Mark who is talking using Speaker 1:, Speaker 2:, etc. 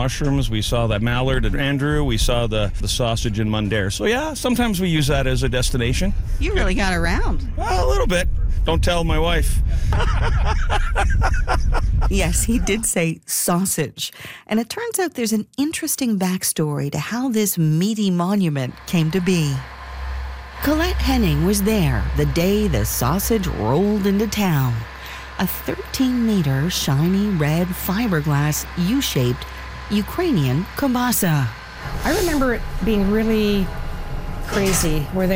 Speaker 1: mushrooms. We saw that mallard at Andrew. We saw the sausage in Mundare. So yeah, sometimes we use that as a destination.
Speaker 2: You really got around.
Speaker 1: Well, a little bit. Don't tell my wife.
Speaker 2: Yes, he did say sausage. And it turns out there's an interesting backstory to how this meaty monument came to be. Colette Henning was there the day the sausage rolled into town. A 13-meter shiny red fiberglass U-shaped Ukrainian kielbasa.
Speaker 3: I remember it being really crazy, where